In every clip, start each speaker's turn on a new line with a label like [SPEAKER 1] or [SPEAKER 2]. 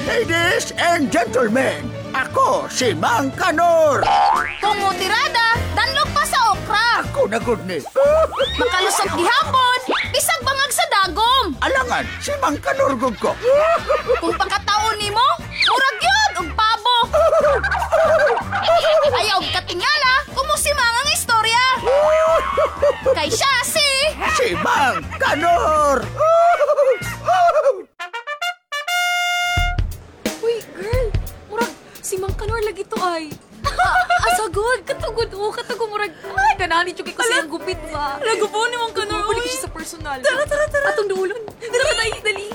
[SPEAKER 1] Ladies and gentlemen, ako si Mang Kanor.
[SPEAKER 2] Kung mo tirada, danlog pa sa okra.
[SPEAKER 1] Ako na good ni.
[SPEAKER 2] Makalusot gihapon, bisag bangag sa dagom.
[SPEAKER 1] Alangan, si Mang Kanor gud ko.
[SPEAKER 2] Kung pagkataon nimo, murag yun og pabo. Ayaw katingala, kumusimang ang istorya. Kay siya
[SPEAKER 1] Si Mang Kanor.
[SPEAKER 3] Uy, girl! Murag, si Mang Kanor lagi to ay. Asagod! Katugod o, katugod murag. Ay, ganani chukay ko siyang gupit ba? Lagupo ni Mang Kanor, uy! Balik siya sa personal. Tara! Atong duulon. Tara, dali!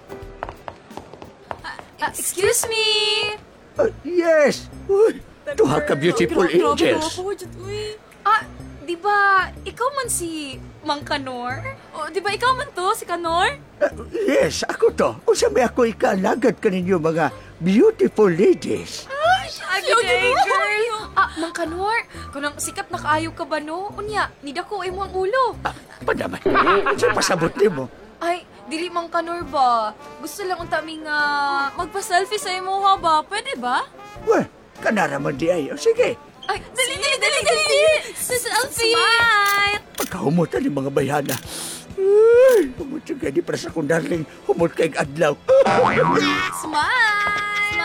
[SPEAKER 3] Excuse me!
[SPEAKER 1] Yes. Uy, tuha ka beautiful angels.
[SPEAKER 3] Di ba, ikaw man si Mang Kanor? O, di ba ikaw man to, si Kanor?
[SPEAKER 1] Yes, ako to. Unsa may ako ikalagad kaninyo mga beautiful ladies.
[SPEAKER 3] Agay, girl! Mang Kanor, kunang sikat na kaayo ka ba, no? Unya, nida ko ay mo ang ulo.
[SPEAKER 1] Panaman, unsa pasabot nimo?
[SPEAKER 3] Ay, dili Mang Kanor ba? Gusto lang unta mi nga magpa-selfie sa imo ha ba? Pwede ba?
[SPEAKER 1] Well, kanara man di ay. O, sige.
[SPEAKER 3] Ay, dali! Selfie! Smile!
[SPEAKER 1] Pagkahumutan ng mga bayana. Ay, humot yung gani para sa kong darling. Humot kay adlaw.
[SPEAKER 3] Smile!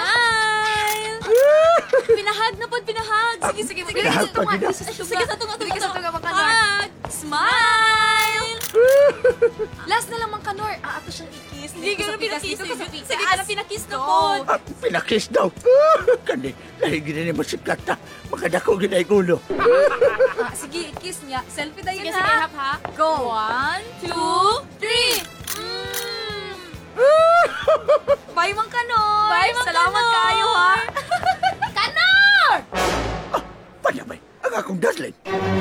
[SPEAKER 3] Pinahag na po, pinahag. Sige.
[SPEAKER 1] Pinahag pa gina.
[SPEAKER 3] Sige, sa tunga, Mang Kanor. Hug! Smile! Last na lang, Mang Kanor. Ato siyang i-kiss. Sige, pinakis. Sige, pinakis na po.
[SPEAKER 1] Pinakis daw. Kani, lahi gina ni masikat na. Makadako gina yung ulo.
[SPEAKER 3] Sige, i-kiss niya. Selfie tayo
[SPEAKER 2] Sige,
[SPEAKER 3] na.
[SPEAKER 2] ha?
[SPEAKER 3] Go. 1, 2, 3. Bye, Mang Kanor.
[SPEAKER 2] Bye, Mang
[SPEAKER 3] Salamat
[SPEAKER 2] Kanor.
[SPEAKER 3] kayo, ha.
[SPEAKER 2] Kanor!
[SPEAKER 1] Panamay, ang akong darling.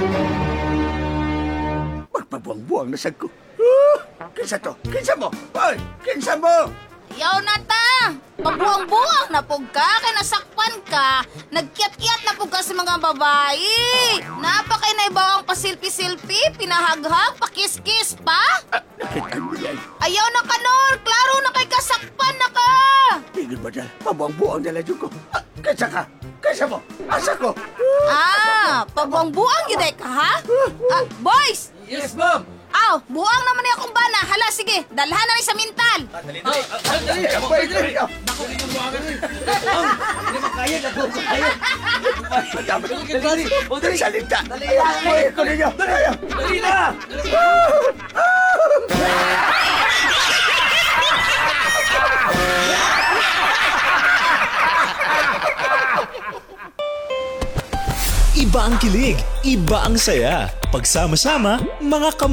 [SPEAKER 1] Magpabuang-buang na sag ko. Kinsa to? Kinsa mo? Hoy, kinsa mo?
[SPEAKER 2] Yaw na ta! Magbuang-buang na pug ka, kay nasakpan ka. Nagkiyat-kiyat na pug ka sa mga babae. Napakay na ibawang pasilpi-silpi, pinahaghag, pakis-kis pa.
[SPEAKER 1] Nakita mo yan.
[SPEAKER 2] Ayaw na Kanor, klaro na kay kasakpan na ka.
[SPEAKER 1] Tingin ba dyan? Pabuang-buang na lang ko. Kinsa ka? Kinsa mo? Asa ko?
[SPEAKER 2] Pabuang-buang yun ka, ha? Boys!
[SPEAKER 4] Yes, ma'am!
[SPEAKER 2] Aw, buang naman niya akong bana. Hala, sige, dalhan na rin sa mental.
[SPEAKER 4] Dali! Hindi makaya na po kayo!
[SPEAKER 1] Dali! Salita! Dali! Ko ninyo!
[SPEAKER 4] Dali na!
[SPEAKER 5] Iba ang kilig, iba ang saya. Pagsama-sama, mga